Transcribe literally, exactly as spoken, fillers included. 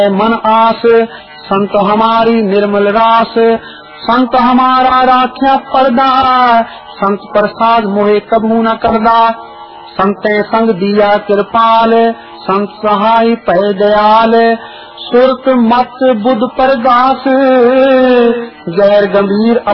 मन आस, संत हमारी निर्मल रास, संत हमारा राख्या पर्दा, संत प्रसाद मोहे कबू न करदा, संते संग दिया कृपाल, संत सहाय पै दयाल, सुरत मत बुध प्रगास, गैर गंभीर